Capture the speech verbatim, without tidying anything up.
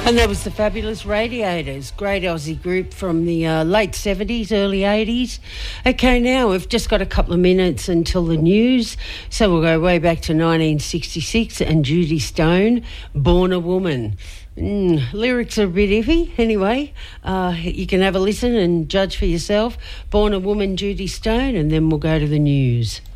And that was the Fabulous Radiators, great Aussie group from the uh, late seventies, early eighties. Okay, now we've just got a couple of minutes until the news, so we'll go way back to nineteen sixty-six and Judy Stone, Born a Woman. Mm, lyrics are a bit iffy. Anyway, uh, you can have a listen and judge for yourself. Born a Woman, Judy Stone, and then we'll go to the news.